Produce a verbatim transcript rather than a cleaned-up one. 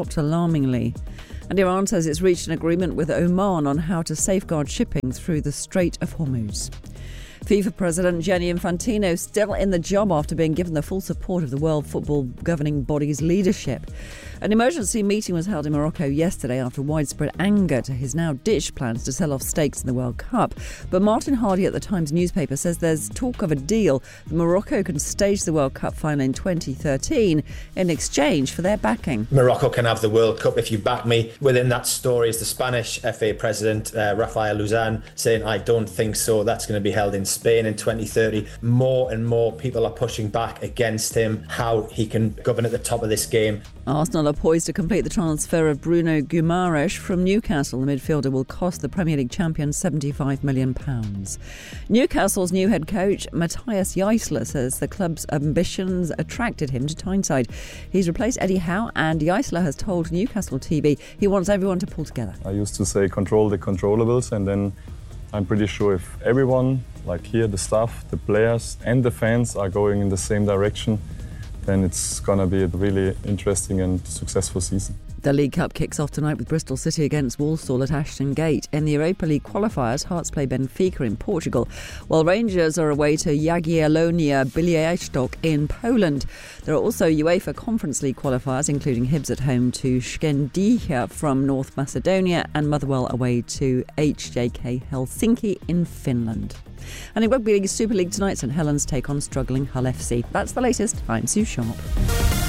dropped alarmingly. And Iran says it's reached an agreement with Oman on how to safeguard shipping through the Strait of Hormuz. FIFA President Gianni Infantino still in the job after being given the full support of the World Football governing body's leadership. An emergency meeting was held in Morocco yesterday after widespread anger to his now ditched plans to sell off stakes in the World Cup. But Martin Hardy at the Times newspaper says there's talk of a deal that Morocco can stage the World Cup final in twenty thirteen in exchange for their backing. Morocco can have the World Cup if you back me. Within that story is the Spanish F A president, uh, Rafael Luzan, saying, I don't think so. That's going to be held in Spain in twenty thirty. More and more people are pushing back against him, how he can govern at the top of this game. Arsenal are poised to complete the transfer of Bruno Guimaraes from Newcastle. The midfielder will cost the Premier League champion seventy-five million pounds. Newcastle's new head coach, Matthias Jaissler, says the club's ambitions attracted him to Tyneside. He's replaced Eddie Howe, and Jaissler has told Newcastle T V he wants everyone to pull together. I used to say control the controllables, and then I'm pretty sure if everyone, like here, the staff, the players and the fans are going in the same direction, then it's going to be a really interesting and successful season. The League Cup kicks off tonight with Bristol City against Walsall at Ashton Gate. In the Europa League qualifiers, Hearts play Benfica in Portugal, while Rangers are away to Jagiellonia Białystok in Poland. There are also UEFA Conference League qualifiers, including Hibs at home to Shkendija from North Macedonia and Motherwell away to H J K Helsinki in Finland. And in Rugby League Super League tonight, St Helens take on struggling Hull F C. That's the latest. I'm Sue Sharp.